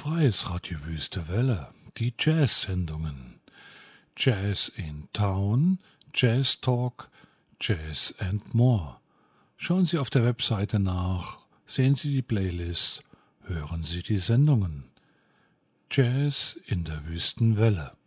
Freies Radio Wüstewelle, die Jazz-Sendungen. Jazz in Town, Jazz Talk, Jazz and More. Schauen Sie auf der Webseite nach, sehen Sie die Playlist, hören Sie die Sendungen. Jazz in der Wüstenwelle.